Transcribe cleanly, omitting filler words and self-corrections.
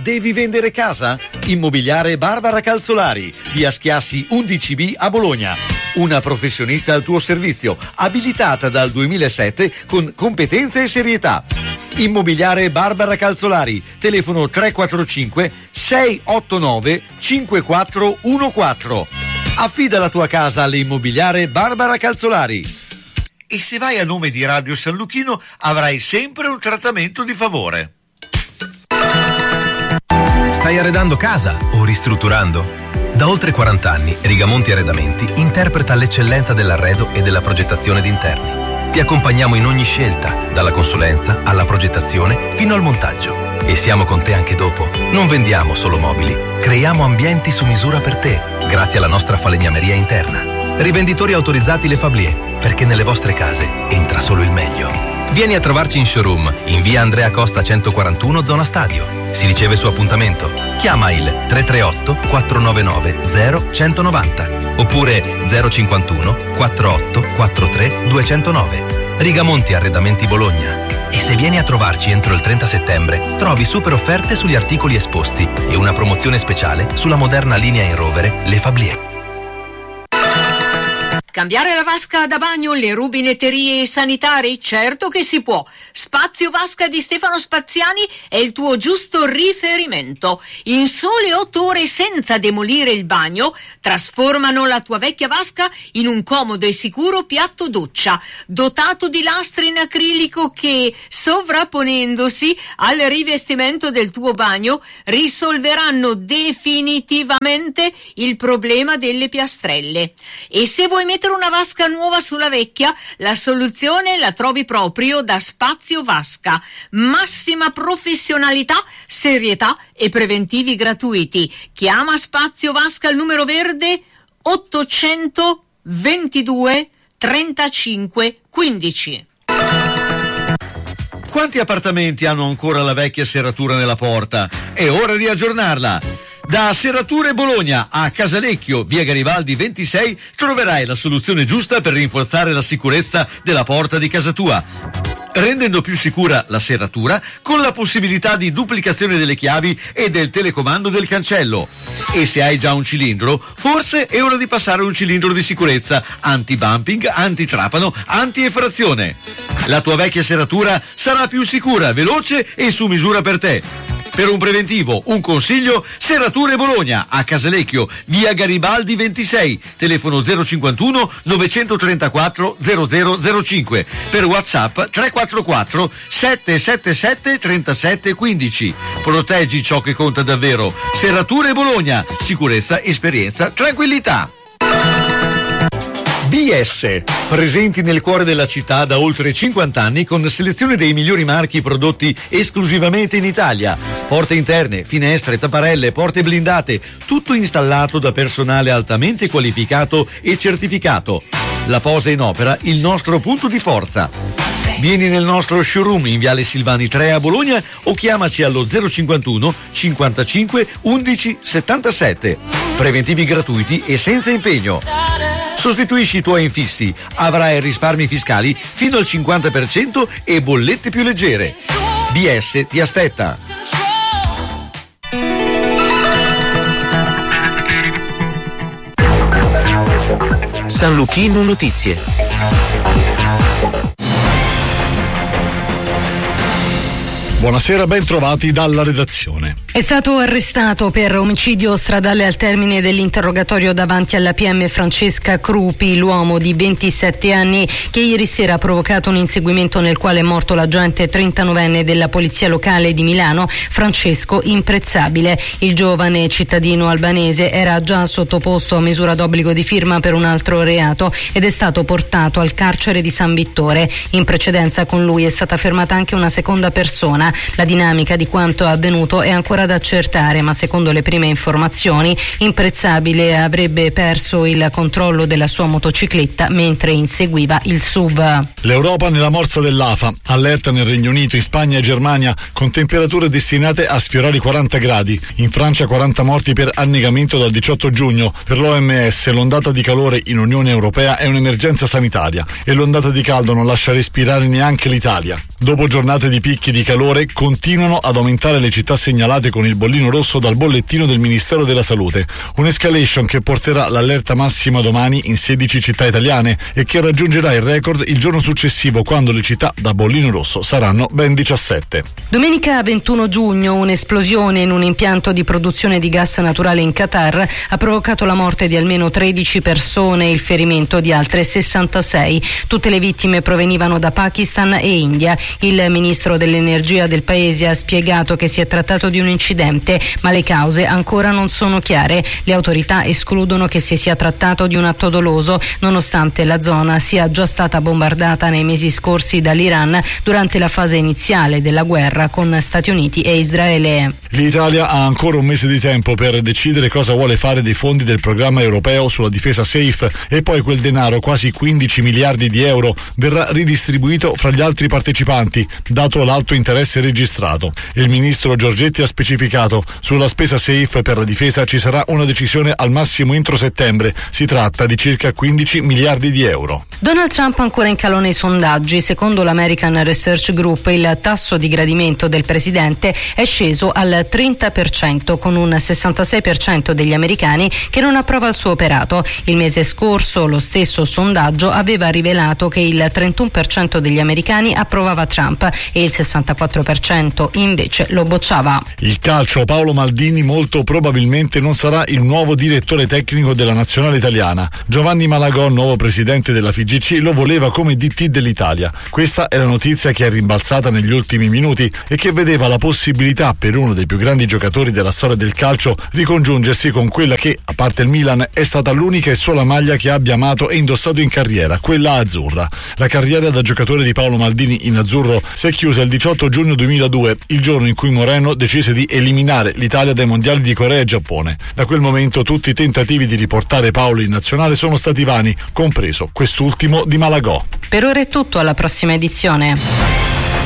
Devi vendere casa? Immobiliare Barbara Calzolari, via Schiassi 11B a Bologna. Una professionista al tuo servizio, abilitata dal 2007 con competenze e serietà. Immobiliare Barbara Calzolari, telefono 345 689 5414. Affida la tua casa alle Immobiliare Barbara Calzolari. E se vai a nome di Radio San Luchino avrai sempre un trattamento di favore. Stai arredando casa o ristrutturando? Da oltre 40 anni Rigamonti Arredamenti interpreta l'eccellenza dell'arredo e della progettazione d'interni. Ti accompagniamo in ogni scelta, dalla consulenza alla progettazione fino al montaggio. E siamo con te anche dopo. Non vendiamo solo mobili, creiamo ambienti su misura per te, grazie alla nostra falegnameria interna. Rivenditori autorizzati Le Fablier, perché nelle vostre case entra solo il meglio. Vieni a trovarci in showroom, in via Andrea Costa 141, zona Stadio. Si riceve su appuntamento. Chiama il 338 499 0190 oppure 051 48 43 209. Rigamonti Arredamenti Bologna. E se vieni a trovarci entro il 30 settembre, trovi super offerte sugli articoli esposti e una promozione speciale sulla moderna linea in rovere Le Fablier. Cambiare la vasca da bagno, le rubinetterie e i sanitari? Certo che si può. Spazio Vasca di Stefano Spaziani è il tuo giusto riferimento. In sole 8 ore senza demolire il bagno, trasformano la tua vecchia vasca in un comodo e sicuro piatto doccia, dotato di lastre in acrilico che, sovrapponendosi al rivestimento del tuo bagno, risolveranno definitivamente il problema delle piastrelle. E se vuoi mettere una vasca nuova sulla vecchia, la soluzione la trovi proprio da Spazio Vasca. Massima professionalità, serietà e preventivi gratuiti. Chiama Spazio Vasca al numero verde 822 35 15. Quanti appartamenti hanno ancora la vecchia serratura nella porta? È ora di aggiornarla. Da Serrature Bologna a Casalecchio, via Garibaldi 26, troverai la soluzione giusta per rinforzare la sicurezza della porta di casa tua, rendendo più sicura la serratura con la possibilità di duplicazione delle chiavi e del telecomando del cancello. E se hai già un cilindro, forse è ora di passare un cilindro di sicurezza anti-bumping, anti-trapano, anti-effrazione. La tua vecchia serratura sarà più sicura, veloce e su misura per te. Per un preventivo, un consiglio, Serrature Bologna a Casalecchio, via Garibaldi 26, telefono 051 934 0005, per WhatsApp 344 777 37 15. Proteggi ciò che conta davvero. Serrature Bologna, sicurezza, esperienza, tranquillità. BS, presenti nel cuore della città da oltre 50 anni con selezione dei migliori marchi prodotti esclusivamente in Italia. Porte interne, finestre, tapparelle, porte blindate, tutto installato da personale altamente qualificato e certificato. La posa in opera, il nostro punto di forza. Vieni nel nostro showroom in Viale Silvani 3 a Bologna o chiamaci allo 051 55 11 77. Preventivi gratuiti e senza impegno. Sostituisci i tuoi infissi, avrai risparmi fiscali fino al 50% e bollette più leggere. BS ti aspetta. San Luchino Notizie. Buonasera, ben trovati dalla redazione. È stato arrestato per omicidio stradale al termine dell'interrogatorio davanti alla PM Francesca Crupi, l'uomo di 27 anni che ieri sera ha provocato un inseguimento nel quale è morto l'agente 39enne della polizia locale di Milano, Francesco Imprezzabile. Il giovane cittadino albanese era già sottoposto a misura d'obbligo di firma per un altro reato ed è stato portato al carcere di San Vittore. In precedenza con lui è stata fermata anche una seconda persona. La dinamica di quanto avvenuto è ancora da accertare, ma secondo le prime informazioni Imprezzabile avrebbe perso il controllo della sua motocicletta mentre inseguiva il SUV. L'Europa nella morsa dell'AFA, allerta nel Regno Unito, in Spagna e Germania con temperature destinate a sfiorare i 40 gradi. In Francia 40 morti per annegamento dal 18 giugno. Per l'OMS l'ondata di calore in Unione Europea è un'emergenza sanitaria e l'ondata di caldo non lascia respirare neanche l'Italia. Dopo giornate di picchi di calore inoltre continuano ad aumentare le città segnalate con il bollino rosso dal bollettino del Ministero della Salute. Un'escalation che porterà l'allerta massima domani in 16 città italiane e che raggiungerà il record il giorno successivo, quando le città da bollino rosso saranno ben 17. Domenica 21 giugno un'esplosione in un impianto di produzione di gas naturale in Qatar ha provocato la morte di almeno 13 persone e il ferimento di altre 66. Tutte le vittime provenivano da Pakistan e India. Il ministro dell'energia del paese ha spiegato che si è trattato di un incidente, ma le cause ancora non sono chiare. Le autorità escludono che si sia trattato di un atto doloso, nonostante la zona sia già stata bombardata nei mesi scorsi dall'Iran durante la fase iniziale della guerra con Stati Uniti e Israele. L'Italia ha ancora un mese di tempo per decidere cosa vuole fare dei fondi del programma europeo sulla difesa SAFE, e poi quel denaro, quasi 15 miliardi di euro, verrà ridistribuito fra gli altri partecipanti, dato l'alto interesse registrato. Il ministro Giorgetti ha specificato: sulla spesa SAFE per la difesa ci sarà una decisione al massimo entro settembre. Si tratta di circa 15 miliardi di euro. Donald Trump ancora in calo nei sondaggi. Secondo l'American Research Group, il tasso di gradimento del presidente è sceso al 30%, con un 66% degli americani che non approva il suo operato. Il mese scorso lo stesso sondaggio aveva rivelato che il 31% degli americani approvava Trump e il 64% invece lo bocciava. Il calcio: Paolo Maldini molto probabilmente non sarà il nuovo direttore tecnico della nazionale italiana. Giovanni Malagò, nuovo presidente della FIGC, lo voleva come DT dell'Italia. Questa è la notizia che è rimbalzata negli ultimi minuti e che vedeva la possibilità per uno dei più grandi giocatori della storia del calcio ricongiungersi con quella che, a parte il Milan, è stata l'unica e sola maglia che abbia amato e indossato in carriera, quella azzurra. La carriera da giocatore di Paolo Maldini in azzurro si è chiusa il 18 giugno 2002, il giorno in cui Moreno decise di eliminare l'Italia dai mondiali di Corea e Giappone. Da quel momento tutti i tentativi di riportare Paolo in nazionale sono stati vani, compreso quest'ultimo di Malagò. Per ora è tutto, alla prossima edizione.